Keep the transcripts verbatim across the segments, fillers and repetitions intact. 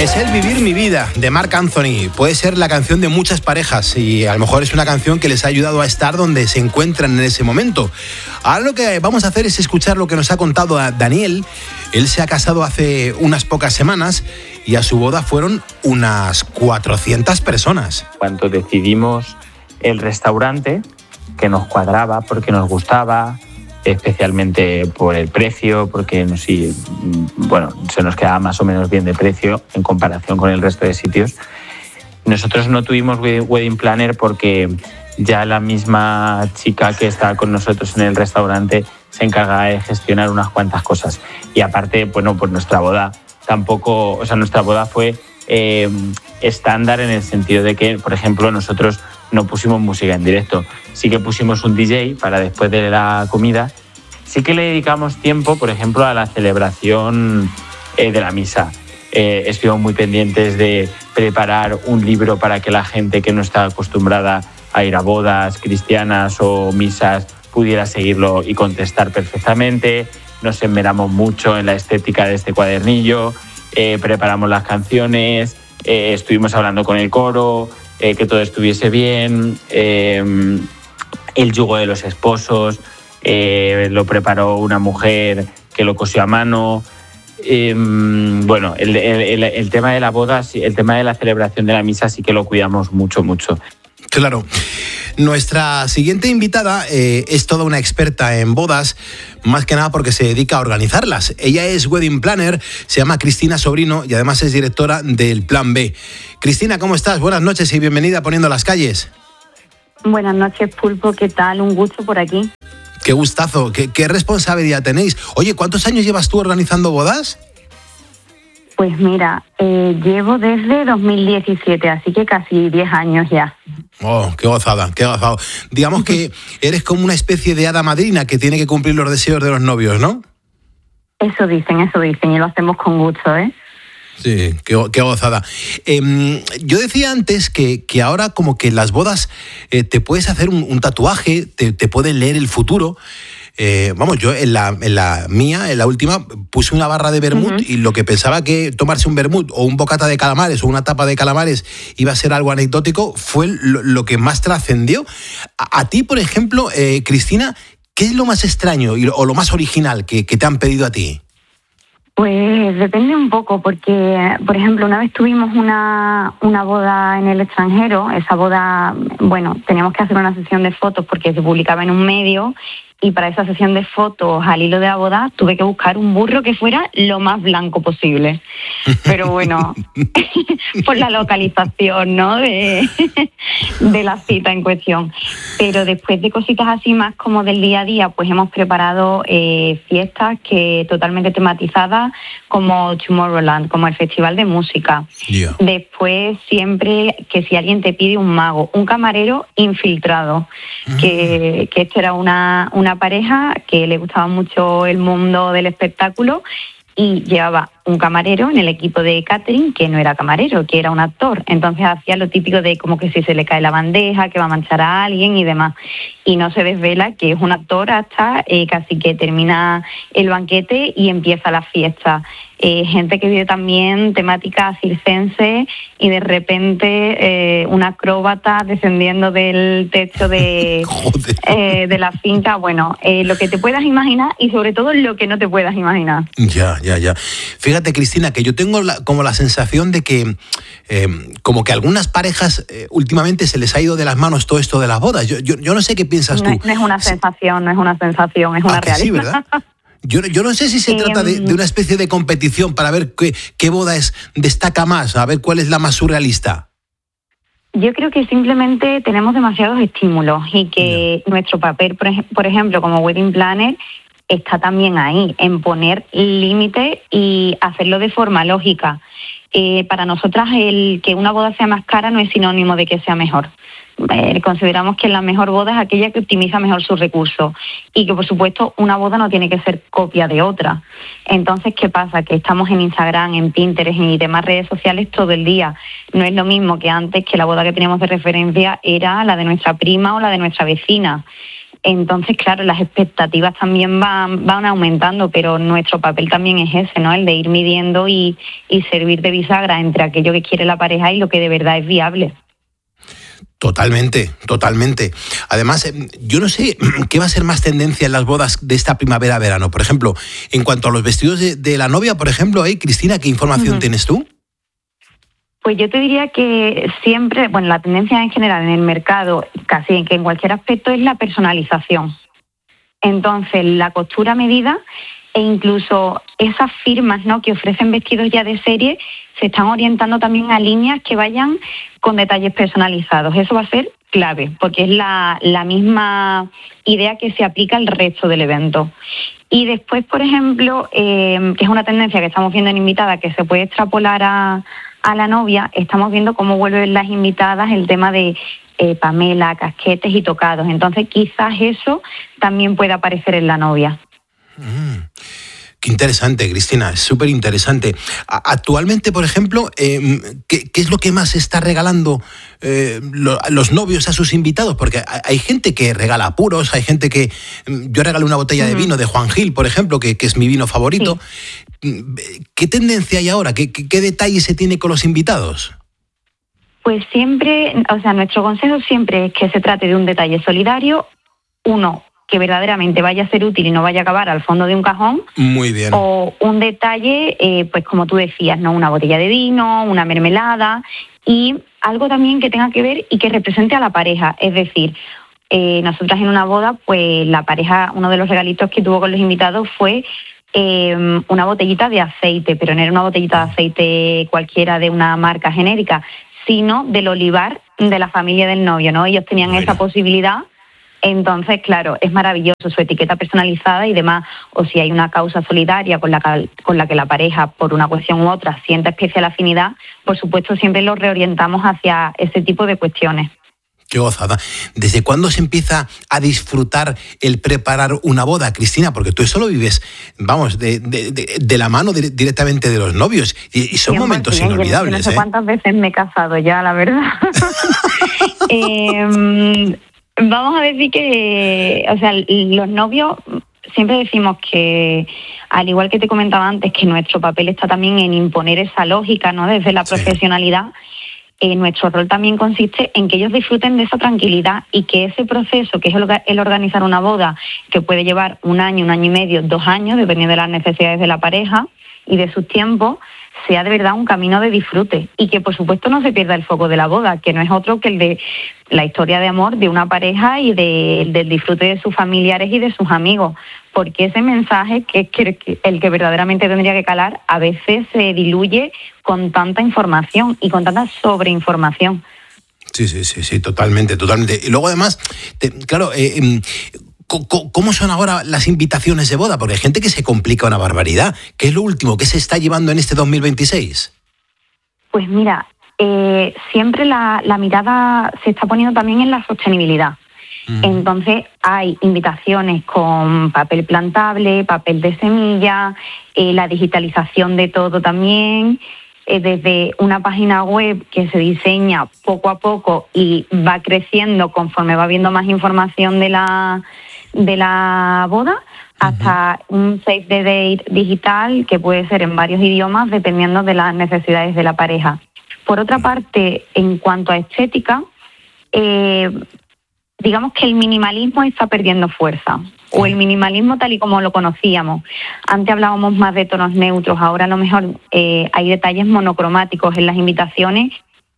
Es el Vivir mi vida, de Marc Anthony. Puede ser la canción de muchas parejas y a lo mejor es una canción que les ha ayudado a estar donde se encuentran en ese momento. Ahora lo que vamos a hacer es escuchar lo que nos ha contado Daniel. Él se ha casado hace unas pocas semanas y a su boda fueron unas cuatrocientas personas. Cuando decidimos el restaurante, que nos cuadraba porque nos gustaba, especialmente por el precio, porque no, sí, bueno, se nos quedaba más o menos bien de precio en comparación con el resto de sitios. Nosotros no tuvimos wedding planner porque ya la misma chica que estaba con nosotros en el restaurante se encargaba de gestionar unas cuantas cosas. Y aparte, bueno, pues nuestra boda tampoco, o sea, nuestra boda fue eh, estándar en el sentido de que, por ejemplo, nosotros no pusimos música en directo. Sí que pusimos un D J para después de la comida. Sí que le dedicamos tiempo, por ejemplo, a la celebración eh, de la misa. Eh, estuvimos muy pendientes de preparar un libro para que la gente que no está acostumbrada a ir a bodas cristianas o misas pudiera seguirlo y contestar perfectamente. Nos esmeramos mucho en la estética de este cuadernillo. Eh, preparamos las canciones. Eh, estuvimos hablando con el coro. Eh, que todo estuviese bien, eh, el yugo de los esposos, eh, lo preparó una mujer que lo cosió a mano. Eh, bueno, el, el, el tema de la boda, el tema de la celebración de la misa sí que lo cuidamos mucho, mucho. Claro. Nuestra siguiente invitada eh, es toda una experta en bodas, más que nada porque se dedica a organizarlas. Ella es wedding planner, se llama Cristina Sobrino y además es directora del Plan B. Cristina, ¿cómo estás? Buenas noches y bienvenida a Poniendo las Calles. Buenas noches, Pulpo, ¿qué tal? Un gusto por aquí. Qué gustazo, qué, qué responsabilidad tenéis. Oye, ¿cuántos años llevas tú organizando bodas? Pues mira, eh, llevo desde dos mil diecisiete, así que casi diez años ya. Oh, qué gozada, qué gozado. Digamos que eres como una especie de hada madrina que tiene que cumplir los deseos de los novios, ¿no? Eso dicen, eso dicen, y lo hacemos con gusto, ¿eh? Sí, qué, qué gozada. Eh, yo decía antes que, que ahora como que en las bodas eh, te puedes hacer un, un tatuaje, te, te pueden leer el futuro. Eh, vamos, yo en la, en la mía, en la última, puse una barra de vermut uh-huh. y lo que pensaba que tomarse un vermut o un bocata de calamares o una tapa de calamares iba a ser algo anecdótico, fue lo, lo que más trascendió. A, a ti, por ejemplo, eh, Cristina, ¿qué es lo más extraño y, o lo más original que, que te han pedido a ti? Pues depende un poco, porque, por ejemplo, una vez tuvimos una, una boda en el extranjero. Esa boda, bueno, teníamos que hacer una sesión de fotos porque se publicaba en un medio. Y para esa sesión de fotos al hilo de la boda tuve que buscar un burro que fuera lo más blanco posible. Pero bueno, por la localización, ¿no? De, de la cita en cuestión. Pero después de cositas así más como del día a día, pues hemos preparado eh, fiestas que totalmente tematizadas como Tomorrowland, como el Festival de Música. Yeah. Después siempre que si alguien te pide un mago, un camarero infiltrado, uh-huh. que, que esto era una... una pareja que le gustaba mucho el mundo del espectáculo y llevaba un camarero en el equipo de catering que no era camarero, que era un actor. Entonces hacía lo típico de como que si se le cae la bandeja, que va a manchar a alguien y demás. Y no se desvela que es un actor hasta eh, casi que termina el banquete y empieza la fiesta. Eh, gente que vive también temática circense y de repente eh, una acróbata descendiendo del techo de, eh, de la finca. Bueno, eh, lo que te puedas imaginar y sobre todo lo que no te puedas imaginar. Ya, ya, ya. Fíjate, Cristina, que yo tengo la, como la sensación de que eh, como que a algunas parejas eh, últimamente se les ha ido de las manos todo esto de las bodas. Yo, yo, yo no sé qué piensas no, tú. No es una sensación, no es una sensación, es una ah, realidad. Sí, ¿verdad? Yo, yo no sé si se eh, trata de, de una especie de competición para ver qué, qué boda es, destaca más, a ver cuál es la más surrealista. Yo creo que simplemente tenemos demasiados estímulos y que yeah. nuestro papel, por, ej- por ejemplo, como wedding planner, está también ahí, en poner límites y hacerlo de forma lógica. Eh, para nosotras el que una boda sea más cara no es sinónimo de que sea mejor. Eh, consideramos que la mejor boda es aquella que optimiza mejor sus recursos y que, por supuesto, una boda no tiene que ser copia de otra. Entonces, ¿qué pasa? Que estamos en Instagram, en Pinterest y demás redes sociales todo el día. No es lo mismo que antes, que la boda que teníamos de referencia era la de nuestra prima o la de nuestra vecina. Entonces, claro, las expectativas también van, van aumentando, pero nuestro papel también es ese, ¿no? El de ir midiendo y, y servir de bisagra entre aquello que quiere la pareja y lo que de verdad es viable. Totalmente, totalmente. Además, yo no sé qué va a ser más tendencia en las bodas de esta primavera-verano. Por ejemplo, en cuanto a los vestidos de, de la novia, por ejemplo, ¿eh? Cristina, ¿qué información uh-huh. tienes tú? Pues yo te diría que siempre, bueno, la tendencia en general en el mercado, casi en que en cualquier aspecto, es la personalización. Entonces, la costura a medida e incluso esas firmas, ¿no?, que ofrecen vestidos ya de serie, se están orientando también a líneas que vayan con detalles personalizados. Eso va a ser clave, porque es la, la misma idea que se aplica al resto del evento. Y después, por ejemplo, eh, que es una tendencia que estamos viendo en Invitada, que se puede extrapolar a... a la novia, estamos viendo cómo vuelven las invitadas el tema de eh, Pamela, casquetes y tocados. Entonces, quizás eso también pueda aparecer en la novia. Mm, qué interesante, Cristina, es súper interesante. Actualmente, por ejemplo, eh, ¿qué, ¿qué es lo que más se está regalando eh, lo, los novios a sus invitados? Porque hay gente que regala puros, hay gente que... Yo regalé una botella uh-huh. de vino de Juan Gil, por ejemplo, que, que es mi vino favorito. Sí. ¿Qué tendencia hay ahora? ¿Qué, qué, ¿Qué detalle se tiene con los invitados? Pues siempre, o sea, nuestro consejo siempre es que se trate de un detalle solidario, uno, que verdaderamente vaya a ser útil y no vaya a acabar al fondo de un cajón. Muy bien. O un detalle, eh, pues como tú decías, ¿no? Una botella de vino, una mermelada y algo también que tenga que ver y que represente a la pareja. Es decir, eh, nosotras en una boda, pues la pareja, uno de los regalitos que tuvo con los invitados fue Eh, una botellita de aceite, pero no era una botellita de aceite cualquiera de una marca genérica, sino del olivar de la familia del novio, ¿no? Ellos tenían bueno. esa posibilidad, entonces, claro, es maravilloso su etiqueta personalizada y demás, o si hay una causa solidaria con la, con la que la pareja, por una cuestión u otra, siente especial afinidad, por supuesto siempre los reorientamos hacia ese tipo de cuestiones. Qué gozada. ¿Desde cuándo se empieza a disfrutar el preparar una boda, Cristina? Porque tú eso lo vives, vamos, de, de, de, de la mano de, directamente de los novios. Y, y son sí, momentos sí, inolvidables. Yo no sé ¿eh? cuántas veces me he casado ya, la verdad. eh, vamos a decir que, o sea, los novios... Siempre decimos que, al igual que te comentaba antes, que nuestro papel está también en imponer esa lógica, ¿no? Desde la sí. profesionalidad. Eh, nuestro rol también consiste en que ellos disfruten de esa tranquilidad y que ese proceso, que es el organizar una boda, que puede llevar un año, un año y medio, dos años, dependiendo de las necesidades de la pareja y de sus tiempos, sea de verdad un camino de disfrute y que por supuesto no se pierda el foco de la boda, que no es otro que el de la historia de amor de una pareja y de, del disfrute de sus familiares y de sus amigos, porque ese mensaje, que es el que verdaderamente tendría que calar, a veces se diluye con tanta información y con tanta sobreinformación. Sí, sí, sí, sí, totalmente, totalmente. Y luego además, te, claro, eh, eh, ¿cómo son ahora las invitaciones de boda? Porque hay gente que se complica una barbaridad. ¿Qué es lo último que se está llevando en este dos mil veintiséis? Pues mira, eh, siempre la, la mirada se está poniendo también en la sostenibilidad. Mm. Entonces hay invitaciones con papel plantable, papel de semilla, eh, la digitalización de todo también, eh, desde una página web que se diseña poco a poco y va creciendo conforme va viendo más información de la... de la boda, hasta uh-huh. un save the date digital que puede ser en varios idiomas dependiendo de las necesidades de la pareja. Por otra parte, en cuanto a estética, eh, digamos que el minimalismo está perdiendo fuerza, o el minimalismo tal y como lo conocíamos. Antes hablábamos más de tonos neutros, ahora a lo mejor eh, hay detalles monocromáticos en las invitaciones,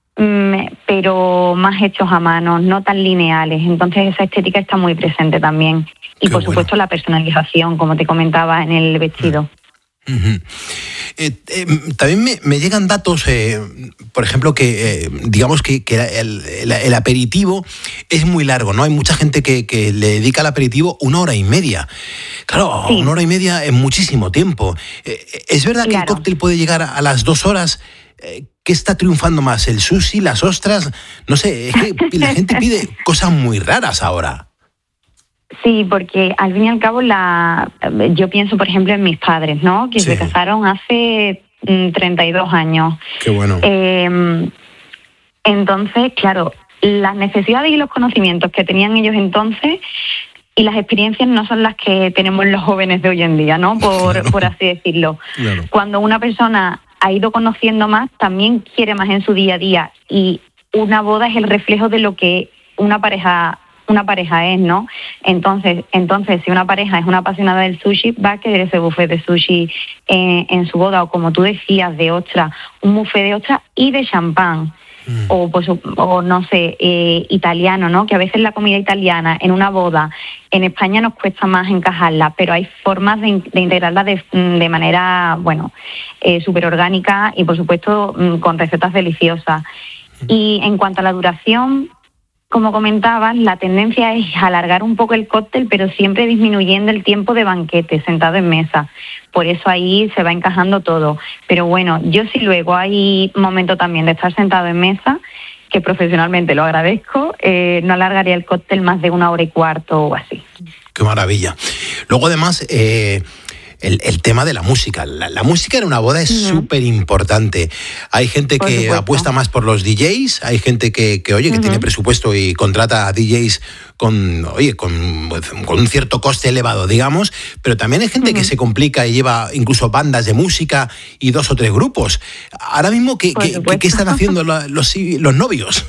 pero más hechos a mano, no tan lineales. Entonces esa estética está muy presente también. Y Qué por bueno. supuesto la personalización, como te comentaba, en el vestido. Uh-huh. Eh, eh, también me, me llegan datos, eh, por ejemplo, que eh, digamos que, que el, el, el aperitivo es muy largo, ¿no? Hay mucha gente que, que le dedica al aperitivo una hora y media. Claro, sí. una hora y media es muchísimo tiempo. Eh, ¿Es verdad claro. que el cóctel puede llegar a las dos horas? Eh, ¿Qué está triunfando más? ¿El sushi, las ostras? No sé, es que la gente pide cosas muy raras ahora. Sí, porque al fin y al cabo la, yo pienso, por ejemplo, en mis padres, ¿no? Que sí. se casaron hace treinta y dos años. Qué bueno. Eh, entonces, claro, las necesidades y los conocimientos que tenían ellos entonces y las experiencias no son las que tenemos los jóvenes de hoy en día, ¿no? Por, claro. por así decirlo. Claro. Cuando una persona ha ido conociendo más, también quiere más en su día a día, y una boda es el reflejo de lo que una pareja una pareja es, ¿no? Entonces, entonces si una pareja es una apasionada del sushi, va a querer ese buffet de sushi en, en su boda, o como tú decías, de ostra, un buffet de ostra y de champán. Mm. O, pues, o no sé, eh, italiano, ¿no? Que a veces la comida italiana en una boda en España nos cuesta más encajarla, pero hay formas de, de integrarla de, de manera, bueno, eh, súper orgánica y, por supuesto, con recetas deliciosas. Mm. Y en cuanto a la duración, como comentabas, la tendencia es alargar un poco el cóctel, pero siempre disminuyendo el tiempo de banquete sentado en mesa. Por eso ahí se va encajando todo. Pero bueno, yo sí luego hay momento también de estar sentado en mesa, que profesionalmente lo agradezco, eh, no alargaría el cóctel más de una hora y cuarto o así. ¡Qué maravilla! Luego, además, eh, el, el tema de la música. La, la música en una boda es uh-huh. súper importante. Hay gente por que supuesto. apuesta más por los D Js, hay gente que, que oye, que uh-huh. tiene presupuesto y contrata a D Js con, oye, con, con un cierto coste elevado, digamos, pero también hay gente uh-huh. que se complica y lleva incluso bandas de música y dos o tres grupos. Ahora mismo, ¿qué, qué, ¿qué están haciendo los, los, los novios?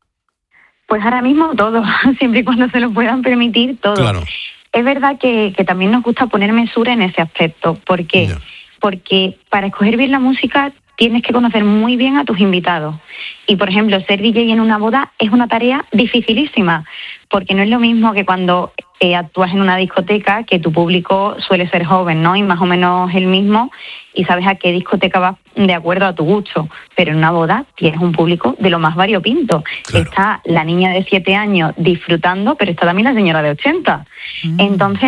Pues ahora mismo todo, siempre y cuando se lo puedan permitir, todo. Claro. Es verdad que, que también nos gusta poner mesura en ese aspecto. ¿Por qué? Yeah. Porque para escoger bien la música tienes que conocer muy bien a tus invitados. Y, por ejemplo, ser D J en una boda es una tarea dificilísima, porque no es lo mismo que cuando eh, actúas en una discoteca, que tu público suele ser joven, ¿no? Y más o menos el mismo, y sabes a qué discoteca vas de acuerdo a tu gusto. Pero en una boda tienes un público de lo más variopinto. Claro. Está la niña de siete años disfrutando, pero está también la señora de ochenta. Mm. Entonces,